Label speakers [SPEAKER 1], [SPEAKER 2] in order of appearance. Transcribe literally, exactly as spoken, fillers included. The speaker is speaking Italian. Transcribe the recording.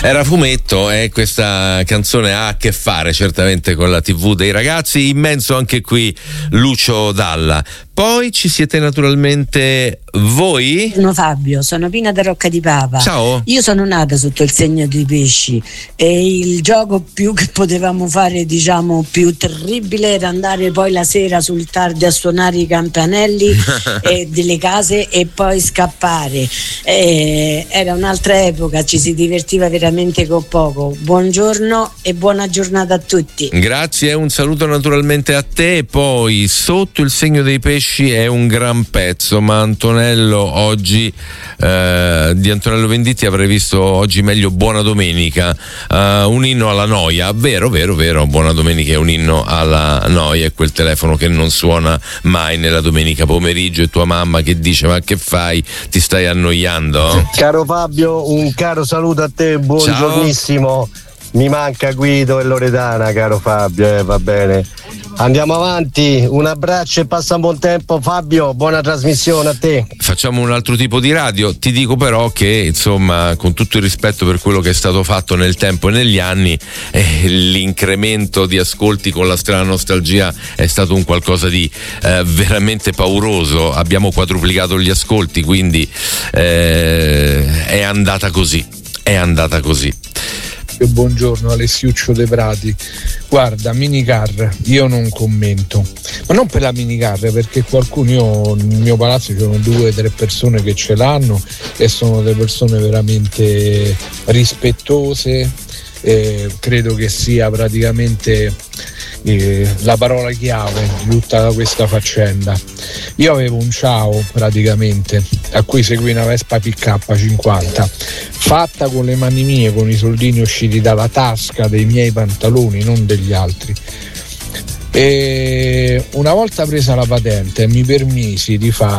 [SPEAKER 1] Era Fumetto e questa canzone ha a che fare certamente con la tivù dei ragazzi, immenso anche qui Lucio Dalla. Poi ci siete naturalmente voi?
[SPEAKER 2] Sono Fabio, sono Pina da Rocca di Papa.
[SPEAKER 1] Ciao.
[SPEAKER 2] Io sono nata sotto il segno dei pesci e il gioco più che potevamo fare, diciamo, più terribile era andare poi la sera sul tardi a suonare i campanelli e delle case e poi scappare. E era un'altra epoca, ci si divertiva veramente con poco. Buongiorno e buona giornata a tutti.
[SPEAKER 1] Grazie, un saluto naturalmente a te. Poi Sotto il segno dei pesci è un gran pezzo, ma Antonello oggi eh, di Antonello Venditti avrei visto oggi meglio Buona Domenica, eh, un inno alla noia. Vero, vero, vero, Buona Domenica è un inno alla noia, è quel telefono che non suona mai nella domenica pomeriggio e tua mamma che dice: ma che fai, ti stai annoiando?
[SPEAKER 3] Caro Fabio, un caro saluto a te, buongiornissimo. Ciao. Mi manca Guido e Loredana, caro Fabio, eh, va bene. Andiamo avanti, un abbraccio e passa un buon tempo Fabio, buona trasmissione a te.
[SPEAKER 1] Facciamo un altro tipo di radio, ti dico però che insomma, con tutto il rispetto per quello che è stato fatto nel tempo e negli anni, eh, l'incremento di ascolti con la strana nostalgia è stato un qualcosa di eh, veramente pauroso. Abbiamo quadruplicato gli ascolti, quindi eh, è andata così, è andata così.
[SPEAKER 4] Buongiorno, Alessiuccio De Prati. Guarda, minicar io non commento, ma non per la minicar, perché qualcuno, io nel mio palazzo ci sono due o tre persone che ce l'hanno e sono delle persone veramente rispettose, eh, credo che sia praticamente eh, la parola chiave di tutta questa faccenda. Io avevo un Ciao praticamente, a cui seguì una Vespa P K cinquanta fatta con le mani mie, con i soldini usciti dalla tasca dei miei pantaloni, non degli altri. E una volta presa la patente mi permisi di fare